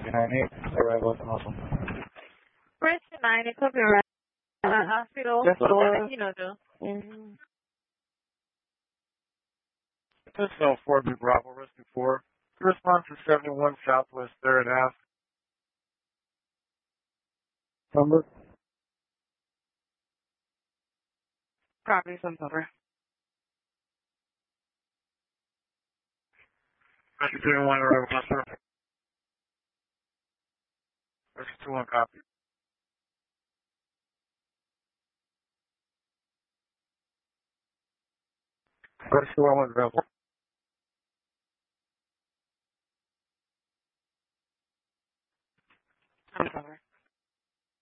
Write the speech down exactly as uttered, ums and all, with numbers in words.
nine eight, arrival at Muslim. Rescue nine, it could be right. Uh, hospital. Yes, sir. You know, Joe. Mm-hmm. Personnel four B Bravo, Rescue four. Response to seventy-one Southwest third Ave. Number? Copy, some number. Rescue two one, arrival, sir. Rescue two one, copy. Rescue one, available.